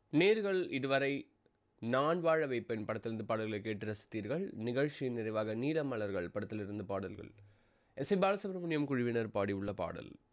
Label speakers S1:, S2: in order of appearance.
S1: நேர்கள் இதுவரை நான் வாழ வைப்பேன் படத்திலிருந்து பாடல்களை கேட்டு ரசித்தீர்கள். நிகழ்ச்சியின் நிறைவாக நீலமலர்கள் படத்திலிருந்து பாடல்கள். எஸ். ஏ. பாலசுப்ரமணியம் குழுவினர் பாடியுள்ள பாடல்.